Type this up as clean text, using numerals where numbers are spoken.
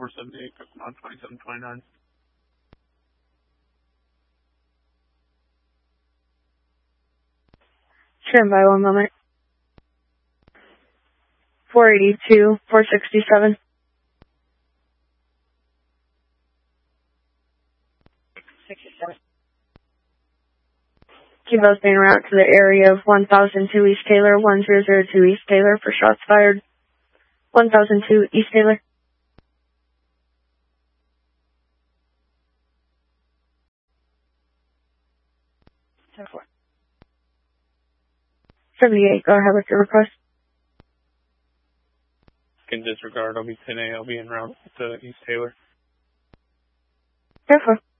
478, on 2729. Stand by 1 moment. 482, 467. Kivo's being routed to the area of 1002 East Taylor, 1002 East Taylor for shots fired. 1002 East Taylor. Ten 4. 78, go ahead with your request. Can disregard, I'll be 10A, I'll be en route to East Taylor. 10-4.